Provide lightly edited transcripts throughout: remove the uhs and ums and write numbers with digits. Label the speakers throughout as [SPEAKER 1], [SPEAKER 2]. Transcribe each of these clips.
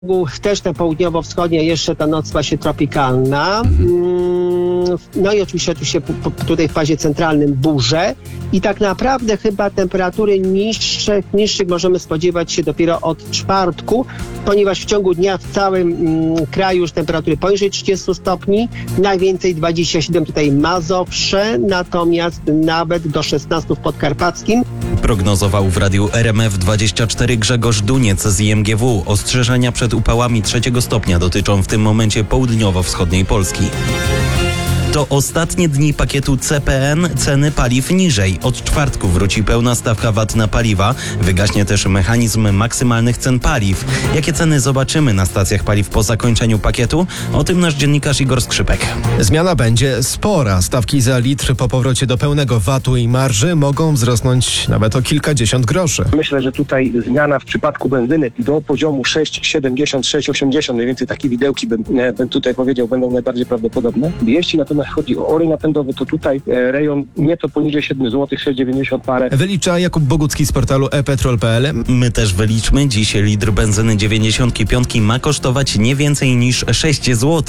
[SPEAKER 1] Też te południowo-wschodnie, jeszcze ta noc ma się tropikalna. No i oczywiście tutaj w fazie centralnym burze. I tak naprawdę chyba temperatury niższych możemy spodziewać się dopiero od czwartku, ponieważ w ciągu dnia w całym kraju już temperatury poniżej 30 stopni, najwięcej 27 tutaj Mazowsze, natomiast nawet do 16 w Podkarpackim.
[SPEAKER 2] Prognozował w radiu RMF24 Grzegorz Duniec z IMGW. Ostrzeżenia przed upałami 3 stopnia dotyczą w tym momencie południowo-wschodniej Polski. To ostatnie dni pakietu CPN, ceny paliw niżej. Od czwartku wróci pełna stawka VAT na paliwa. Wygaśnie też mechanizm maksymalnych cen paliw. Jakie ceny zobaczymy na stacjach paliw po zakończeniu pakietu? O tym nasz dziennikarz Igor Skrzypek.
[SPEAKER 3] Zmiana będzie spora. Stawki za litr po powrocie do pełnego VAT-u i marży mogą wzrosnąć nawet o kilkadziesiąt groszy.
[SPEAKER 4] Myślę, że tutaj zmiana w przypadku benzyny do poziomu 6,70, 6,80, mniej więcej takie widełki bym tutaj powiedział, będą najbardziej prawdopodobne. Jeśli natomiast chodzi o olej napędowy, to tutaj rejon nieco poniżej 7 zł, 6,90 parę.
[SPEAKER 3] Wylicza Jakub Bogucki z portalu ePetrol.pl.
[SPEAKER 2] My też wyliczmy. Dziś litr benzyny 95 ma kosztować nie więcej niż 6 zł.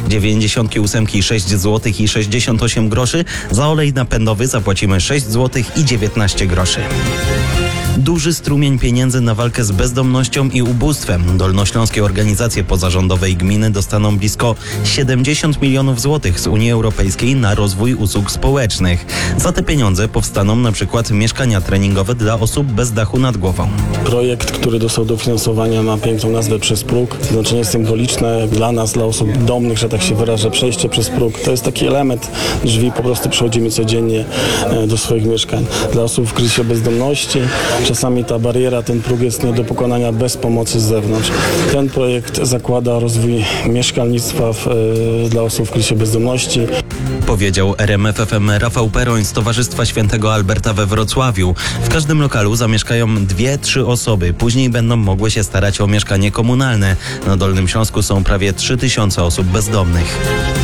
[SPEAKER 2] 98 6 zł i 68 groszy. Za olej napędowy zapłacimy 6 zł i 19 groszy. Duży strumień pieniędzy na walkę z bezdomnością i ubóstwem. Dolnośląskie organizacje pozarządowe i gminy dostaną blisko 70 milionów złotych z Unii Europejskiej na rozwój usług społecznych. Za te pieniądze powstaną na przykład mieszkania treningowe dla osób bez dachu nad głową.
[SPEAKER 5] Projekt, który dostał dofinansowania, ma piękną nazwę Przez próg. Znaczenie symboliczne jak dla nas, dla osób domnych, że tak się wyrażę, przejście przez próg. To jest taki element drzwi, po prostu przechodzimy codziennie do swoich mieszkań. Dla osób w kryzysie bezdomności czasami ta bariera, ten próg jest nie do pokonania bez pomocy z zewnątrz. Ten projekt zakłada rozwój mieszkalnictwa dla osób w kryzysie bezdomności.
[SPEAKER 2] Powiedział RMF FM Rafał Peroń z Towarzystwa Świętego Alberta we Wrocławiu. W każdym lokalu zamieszkają 2-3 osoby. Później będą mogły się starać o mieszkanie komunalne. Na Dolnym Śląsku są prawie 3000 osób bezdomnych.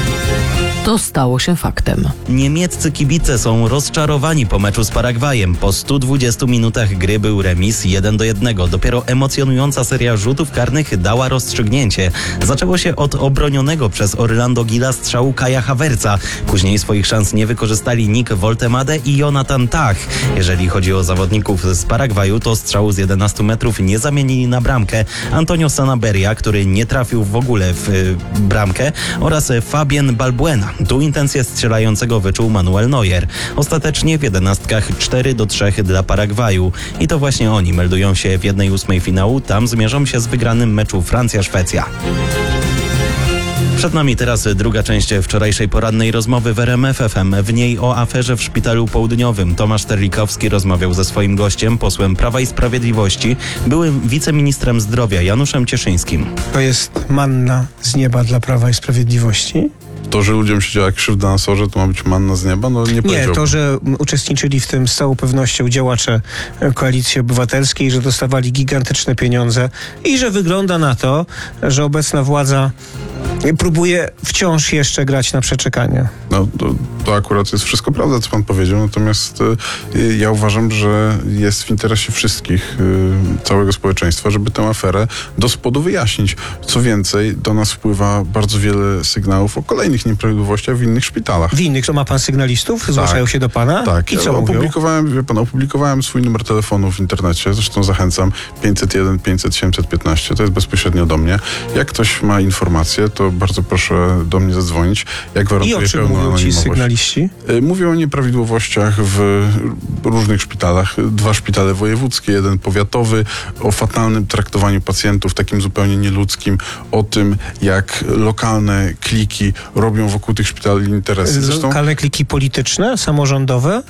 [SPEAKER 6] To stało się faktem.
[SPEAKER 2] Niemieccy kibice są rozczarowani po meczu z Paragwajem. Po 120 minutach gry był remis 1-1. Dopiero emocjonująca seria rzutów karnych dała rozstrzygnięcie. Zaczęło się od obronionego przez Orlando Gila strzału Kaja Havertza. Później swoich szans nie wykorzystali Nick Woltemade i Jonathan Tah. Jeżeli chodzi o zawodników z Paragwaju, to strzału z 11 metrów nie zamienili na bramkę Antonio Sanaberia, który nie trafił w ogóle w bramkę, oraz Fabien Balbuena. Tu intencję strzelającego wyczuł Manuel Neuer. Ostatecznie w 11 4-3 dla Paragwaju. I to właśnie oni meldują się w 1/8 finału. Tam zmierzą się z wygranym meczu Francja-Szwecja. Przed nami teraz druga część wczorajszej porannej rozmowy w RMF FM. W niej o aferze w Szpitalu Południowym. Tomasz Terlikowski rozmawiał ze swoim gościem, posłem Prawa i Sprawiedliwości, byłym wiceministrem zdrowia Januszem Cieszyńskim.
[SPEAKER 7] To jest manna z nieba dla Prawa i Sprawiedliwości?
[SPEAKER 8] To, że ludziom się działa krzywda na sorze, to ma być manna z nieba? No nie powiedziałbym.
[SPEAKER 7] Nie, to, że uczestniczyli w tym z całą pewnością działacze Koalicji Obywatelskiej, że dostawali gigantyczne pieniądze i że wygląda na to, że obecna władza próbuje wciąż jeszcze grać na przeczekanie.
[SPEAKER 8] No to akurat jest wszystko prawda, co pan powiedział, natomiast ja uważam, że jest w interesie wszystkich, całego społeczeństwa, żeby tę aferę do spodu wyjaśnić. Co więcej, do nas wpływa bardzo wiele sygnałów o kolejnych nieprawidłowościach w innych szpitalach.
[SPEAKER 7] W innych, to ma pan sygnalistów? Zgłaszają się do pana?
[SPEAKER 8] Tak.
[SPEAKER 7] I co mówią?
[SPEAKER 8] Opublikowałem swój numer telefonu w internecie, zresztą zachęcam, 501 500 715, to jest bezpośrednio do mnie. Jak ktoś ma informacje, to bardzo proszę do mnie zadzwonić. Jak gwarantuję
[SPEAKER 7] I o czym
[SPEAKER 8] pełną
[SPEAKER 7] mówią ci
[SPEAKER 8] anonimowość.
[SPEAKER 7] sygnaliści?
[SPEAKER 8] Mówią o nieprawidłowościach w różnych szpitalach. 2 szpitale wojewódzkie, 1 powiatowy, o fatalnym traktowaniu pacjentów, takim zupełnie nieludzkim, o tym, jak lokalne kliki robią wokół tych szpitali interesy. Zresztą,
[SPEAKER 7] Lokalne kliki polityczne, samorządowe?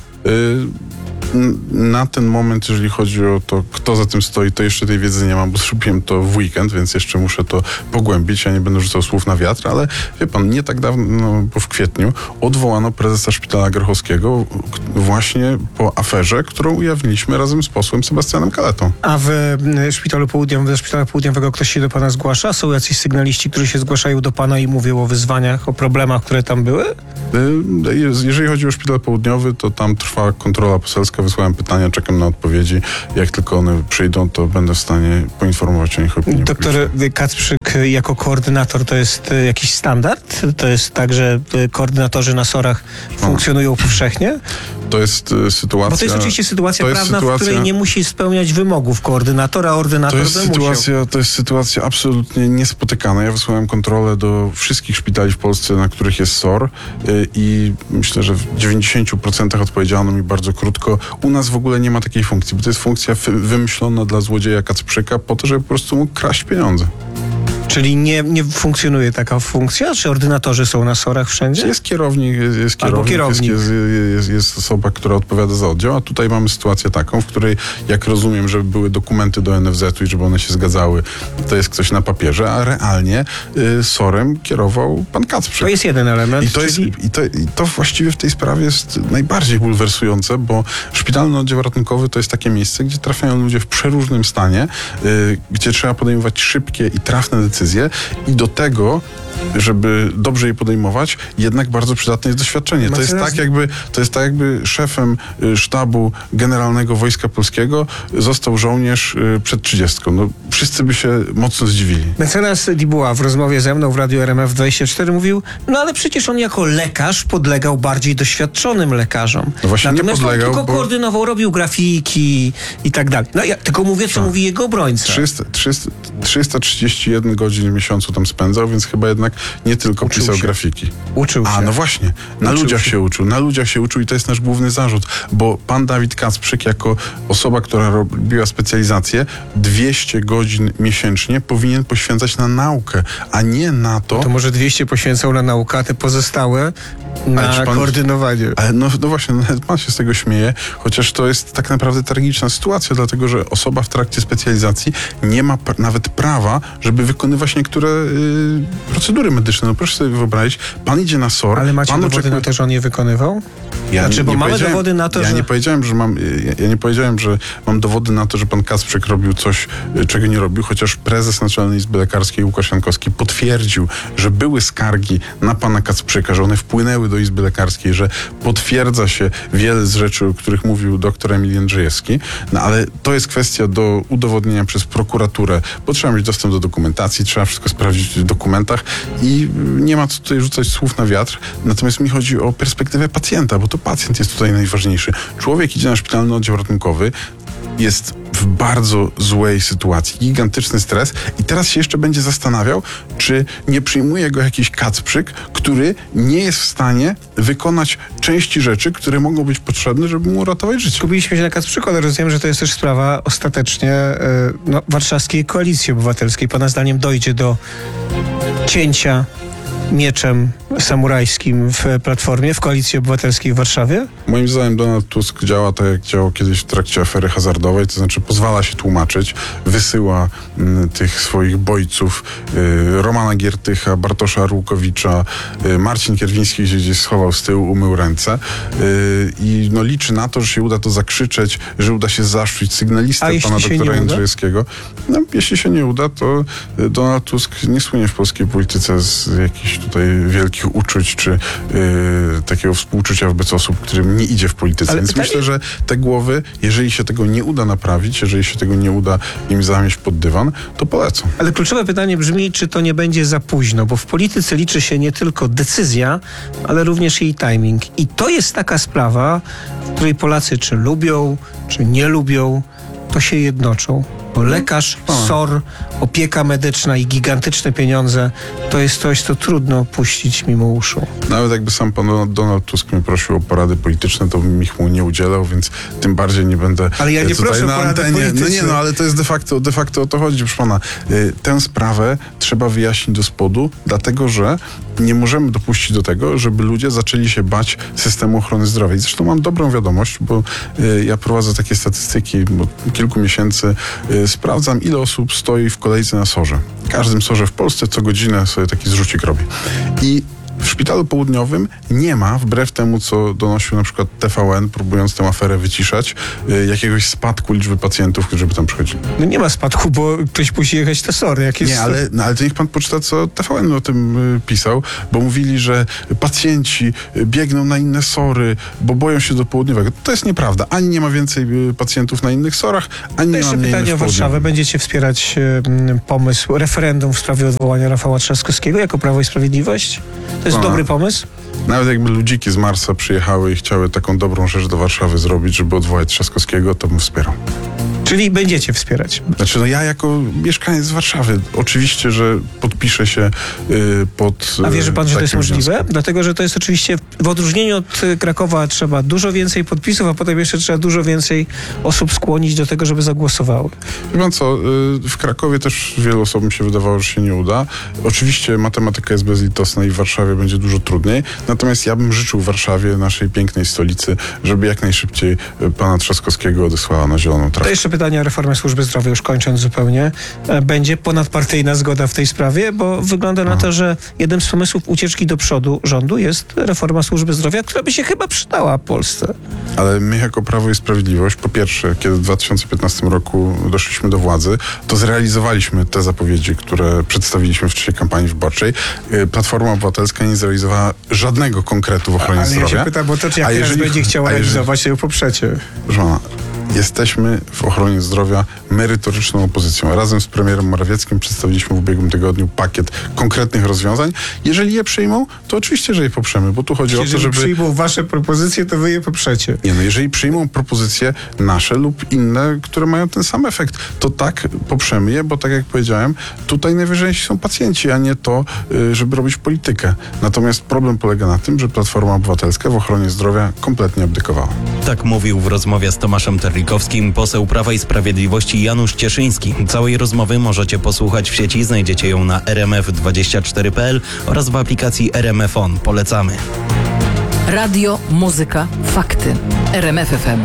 [SPEAKER 8] Na ten moment, jeżeli chodzi o to, kto za tym stoi, to jeszcze tej wiedzy nie mam, bo zrobiłem to w weekend, więc jeszcze muszę to pogłębić. Ja nie będę rzucał słów na wiatr, ale wie pan, nie tak dawno, bo w kwietniu odwołano prezesa Szpitala Grochowskiego właśnie po aferze, którą ujawniliśmy razem z posłem Sebastianem Kaletą.
[SPEAKER 7] A w Szpitalu Południowym, ze Szpitala Południowego ktoś się do pana zgłasza? Są jacyś sygnaliści, którzy się zgłaszają do pana i mówią o wyzwaniach, o problemach, które tam były?
[SPEAKER 8] Jeżeli chodzi o Szpital Południowy, to tam trwa kontrola poselska wszystko, wysłałem pytania, czekam na odpowiedzi. Jak tylko one przyjdą, to będę w stanie poinformować o nich opinię
[SPEAKER 7] Doktor Kacprzyk jako koordynator to jest jakiś standard? To jest tak, że koordynatorzy na SOR-ach funkcjonują powszechnie?
[SPEAKER 8] To jest sytuacja...
[SPEAKER 7] Bo to jest oczywiście sytuacja
[SPEAKER 8] to jest
[SPEAKER 7] prawna, w której nie musi spełniać wymogów koordynatora, ordynator
[SPEAKER 8] to jest sytuacja absolutnie niespotykana. Ja wysłałem kontrolę do wszystkich szpitali w Polsce, na których jest SOR i myślę, że w 90% odpowiedziano mi bardzo krótko. U nas w ogóle nie ma takiej funkcji, bo to jest funkcja wymyślona dla złodzieja Kacprzyka po to, żeby po prostu mógł kraść pieniądze.
[SPEAKER 7] Czyli nie funkcjonuje taka funkcja? Czy ordynatorzy są na SOR-ach wszędzie?
[SPEAKER 8] Jest kierownik, jest osoba, która odpowiada za oddział, a tutaj mamy sytuację taką, w której, jak rozumiem, żeby były dokumenty do NFZ-u i żeby one się zgadzały, to jest ktoś na papierze, a realnie SOR-em kierował pan Kacprzyk.
[SPEAKER 7] To jest jeden element.
[SPEAKER 8] I to właściwie w tej sprawie jest najbardziej bulwersujące, bo szpitalny oddział ratunkowy to jest takie miejsce, gdzie trafiają ludzie w przeróżnym stanie, gdzie trzeba podejmować szybkie i trafne decyzje i do tego, żeby dobrze je podejmować, jednak bardzo przydatne jest doświadczenie. To jest tak jakby szefem sztabu generalnego Wojska Polskiego został żołnierz przed 30. No, wszyscy by się mocno zdziwili.
[SPEAKER 7] Mecenas Dubois w rozmowie ze mną w Radiu RMF24 mówił, no ale przecież on jako lekarz podlegał bardziej doświadczonym lekarzom.
[SPEAKER 8] No właśnie
[SPEAKER 7] natomiast
[SPEAKER 8] nie podlegał,
[SPEAKER 7] on tylko koordynował, robił grafiki i tak dalej. No ja tylko mówię, co mówi jego obrońca.
[SPEAKER 8] 331 godzin w miesiącu tam spędzał, więc chyba jednak nie tylko pisał grafiki.
[SPEAKER 7] Uczył się.
[SPEAKER 8] No właśnie. Na ludziach się uczył i to jest nasz główny zarzut, bo pan Dawid Kacprzyk jako osoba, która robiła specjalizację, 200 godzin miesięcznie powinien poświęcać na naukę, a nie na to...
[SPEAKER 7] To może 200 poświęcał na naukę, a te pozostałe na koordynowanie.
[SPEAKER 8] Ale no właśnie, pan się z tego śmieje, chociaż to jest tak naprawdę tragiczna sytuacja, dlatego że osoba w trakcie specjalizacji nie ma nawet prawa, żeby wykonywać niektóre procedury medyczne. No proszę sobie wyobrazić, pan idzie na SOR...
[SPEAKER 7] Ale macie dowody na to, że on je wykonywał? Mamy dowody na to,
[SPEAKER 8] że... Ja nie powiedziałem, że mam dowody na to, że pan Kacprzyk robił coś, czego nie robił, chociaż prezes Naczelnej Izby Lekarskiej Łukasz Jankowski potwierdził, że były skargi na pana Kacprzyka, że one wpłynęły do Izby Lekarskiej, że potwierdza się wiele z rzeczy, o których mówił dr Emil Jędrzejewski, no ale to jest kwestia do udowodnienia przez prokuraturę, bo trzeba mieć dostęp do dokumentacji, trzeba wszystko sprawdzić w dokumentach i nie ma co tutaj rzucać słów na wiatr, natomiast mi chodzi o perspektywę pacjenta, bo to pacjent jest tutaj najważniejszy. Człowiek idzie na szpitalny oddział ratunkowy, jest w bardzo złej sytuacji, gigantyczny stres i teraz się jeszcze będzie zastanawiał, czy nie przyjmuje go jakiś Kacprzyk, który nie jest w stanie wykonać części rzeczy, które mogą być potrzebne, żeby mu uratować życie.
[SPEAKER 7] Skupiliśmy się na Kacprzyku, ale rozumiem, że to jest też sprawa ostatecznie warszawskiej Koalicji Obywatelskiej. Pana zdaniem dojdzie do cięcia mieczem samurajskim w Platformie, w Koalicji Obywatelskiej w Warszawie?
[SPEAKER 8] Moim zdaniem Donald Tusk działa tak, jak działał kiedyś w trakcie afery hazardowej, to znaczy pozwala się tłumaczyć, wysyła tych swoich bojców, Romana Giertycha, Bartosza Arłukowicza, Marcin Kierwiński gdzieś schował z tyłu, umył ręce i liczy na to, że się uda to zakrzyczeć, że uda się zaszczuć sygnalistę pana doktora Jędrzejewskiego. No, jeśli się nie uda, to Donald Tusk nie słynie w polskiej polityce z jakichś tutaj wielkich uczuć, czy takiego współczucia wobec osób, którym nie idzie w polityce. Więc myślę, że te głowy, jeżeli się tego nie uda naprawić, jeżeli się tego nie uda im zamieść pod dywan, to polecą.
[SPEAKER 7] Ale kluczowe pytanie brzmi, czy to nie będzie za późno, bo w polityce liczy się nie tylko decyzja, ale również jej timing. I to jest taka sprawa, w której Polacy czy lubią, czy nie lubią, to się jednoczą. Bo lekarz, SOR, opieka medyczna i gigantyczne pieniądze to jest coś, co trudno puścić mimo uszu.
[SPEAKER 8] Nawet jakby sam pan Donald Tusk mnie prosił o porady polityczne, to bym ich mu nie udzielał, więc tym bardziej nie będę
[SPEAKER 7] ale ja nie proszę
[SPEAKER 8] na
[SPEAKER 7] o porady polityczne.
[SPEAKER 8] No ale to jest de facto o to chodzi, proszę pana. Tę sprawę trzeba wyjaśnić do spodu, dlatego że nie możemy dopuścić do tego, żeby ludzie zaczęli się bać systemu ochrony zdrowia. I zresztą mam dobrą wiadomość, bo ja prowadzę takie statystyki, bo kilku miesięcy sprawdzam, ile osób stoi w kolejce na SOR-ze. W każdym SOR-ze w Polsce co godzinę sobie taki zrzucik robię. I W Szpitalu Południowym nie ma, wbrew temu, co donosił na przykład TVN, próbując tę aferę wyciszać, jakiegoś spadku liczby pacjentów, którzy by tam przychodzili.
[SPEAKER 7] No nie ma spadku, bo ktoś musi jechać to SOR.
[SPEAKER 8] Nie, ale to niech pan poczyta, co TVN o tym pisał, bo mówili, że pacjenci biegną na inne SOR-y, bo boją się do Południowego. To jest nieprawda. Ani nie ma więcej pacjentów na innych SOR-ach, ani nie ma mniej
[SPEAKER 7] pytanie
[SPEAKER 8] niż
[SPEAKER 7] o
[SPEAKER 8] w
[SPEAKER 7] Warszawę.
[SPEAKER 8] Południowym.
[SPEAKER 7] Będziecie wspierać pomysł referendum w sprawie odwołania Rafała Trzaskowskiego jako Prawo i Sprawiedliwość? To jest dobry pomysł?
[SPEAKER 8] Nawet jakby ludziki z Marsa przyjechały i chciały taką dobrą rzecz do Warszawy zrobić, żeby odwołać Trzaskowskiego, to bym wspierał.
[SPEAKER 7] Czyli będziecie wspierać?
[SPEAKER 8] Znaczy, ja jako mieszkaniec Warszawy oczywiście, że podpiszę się pod
[SPEAKER 7] A wierzy pan, że to jest
[SPEAKER 8] takim
[SPEAKER 7] możliwe?
[SPEAKER 8] wnioskiem.
[SPEAKER 7] Dlatego, że to jest oczywiście, w odróżnieniu od Krakowa trzeba dużo więcej podpisów, a potem jeszcze trzeba dużo więcej osób skłonić do tego, żeby zagłosowały.
[SPEAKER 8] Wie pan co, w Krakowie też wielu osobom się wydawało, że się nie uda. Oczywiście matematyka jest bezlitosna i w Warszawie będzie dużo trudniej. Natomiast ja bym życzył Warszawie, naszej pięknej stolicy, żeby jak najszybciej pana Trzaskowskiego odesłała na zieloną
[SPEAKER 7] To
[SPEAKER 8] trawę.
[SPEAKER 7] jeszcze pytanie o reformę służby zdrowia, już kończąc zupełnie. Będzie ponadpartyjna zgoda w tej sprawie, bo wygląda na to, że jednym z pomysłów ucieczki do przodu rządu jest reforma służby zdrowia, która by się chyba przydała Polsce.
[SPEAKER 8] Ale my jako Prawo i Sprawiedliwość, po pierwsze, kiedy w 2015 roku doszliśmy do władzy, to zrealizowaliśmy te zapowiedzi, które przedstawiliśmy w czasie kampanii wyborczej. Platforma Obywatelska nie zrealizowała żadnego konkretu w ochronie
[SPEAKER 7] Ale
[SPEAKER 8] zdrowia.
[SPEAKER 7] ja się pytam, bo to jak
[SPEAKER 8] A
[SPEAKER 7] teraz
[SPEAKER 8] jeżeli-
[SPEAKER 7] będzie chciała
[SPEAKER 8] a jeżeli-
[SPEAKER 7] realizować, to ją poprzecie.
[SPEAKER 8] Proszę pana, jesteśmy w ochronie zdrowia merytoryczną opozycją. Razem z premierem Morawieckim przedstawiliśmy w ubiegłym tygodniu pakiet konkretnych rozwiązań. Jeżeli je przyjmą, to oczywiście, że je poprzemy, bo tu chodzi o to,
[SPEAKER 7] Jeżeli
[SPEAKER 8] żeby...
[SPEAKER 7] przyjmą wasze propozycje, to wy je poprzecie.
[SPEAKER 8] Nie, no jeżeli przyjmą propozycje nasze lub inne, które mają ten sam efekt, to tak, poprzemy je, bo tak jak powiedziałem, tutaj najwyżej są pacjenci, a nie to, żeby robić politykę. Natomiast problem polega na tym, że Platforma Obywatelska w ochronie zdrowia kompletnie abdykowała.
[SPEAKER 2] Tak mówił w rozmowie z Tomaszem Terlikowskim poseł Prawa i Sprawiedliwości Janusz Cieszyński. Całej rozmowy możecie posłuchać w sieci, znajdziecie ją na rmf24.pl oraz w aplikacji RMF On. Polecamy.
[SPEAKER 6] Radio, muzyka, fakty. RMF FM.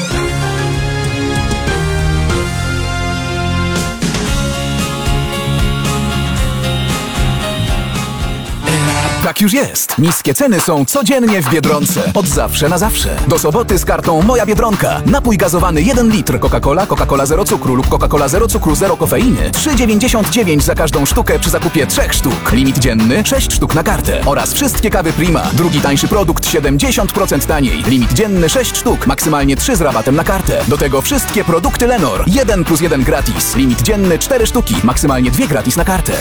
[SPEAKER 9] Tak już jest. Niskie ceny są codziennie w Biedronce. Od zawsze na zawsze. Do soboty z kartą Moja Biedronka. Napój gazowany 1 litr Coca-Cola, Coca-Cola zero cukru lub Coca-Cola zero cukru, zero kofeiny. 3,99 za każdą sztukę przy zakupie 3 sztuk. Limit dzienny 6 sztuk na kartę. Oraz wszystkie kawy Prima. Drugi tańszy produkt 70% taniej. Limit dzienny 6 sztuk. Maksymalnie 3 z rabatem na kartę. Do tego wszystkie produkty Lenor. 1+1 gratis. Limit dzienny 4 sztuki. Maksymalnie 2 gratis na kartę.